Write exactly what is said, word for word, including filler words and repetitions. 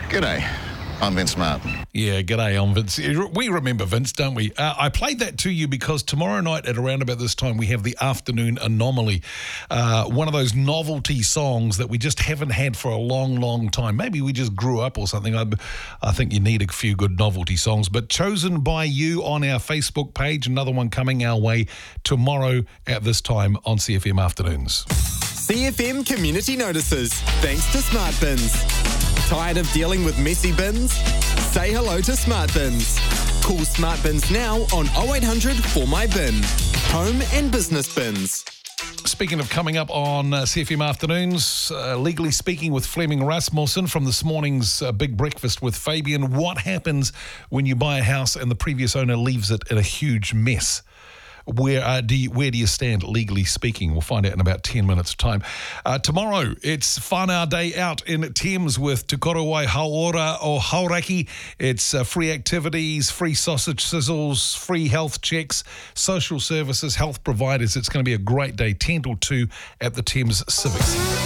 G'day, I'm Vince Martin. Yeah, g'day, I'm Vince. We remember Vince, don't we? Uh, I played that to you because tomorrow night at around about this time we have the Afternoon Anomaly, uh, one of those novelty songs that we just haven't had for a long, long time. Maybe we just grew up or something. I, I think you need a few good novelty songs, but chosen by you on our Facebook page. Another one coming our way tomorrow at this time on C F M Afternoons. C F M Community Notices, thanks to Smart Bins. Tired of dealing with messy bins? Say hello to Smart Bins. Call Smart Bins now on oh eight hundred four my bin. Home and business bins. Speaking of coming up on uh, C F M Afternoons, uh, Legally Speaking with Fleming Rasmussen from this morning's uh, Big Breakfast with Fabian. What happens when you buy a house and the previous owner leaves it in a huge mess? Where uh, do you, where do you stand, legally speaking? We'll find out in about ten minutes' time. Uh, tomorrow, it's whanau day out in Thames with Te Korowai Haora o Hauraki. It's uh, free activities, free sausage sizzles, free health checks, social services, health providers. It's going to be a great day, ten till two at the Thames Civics.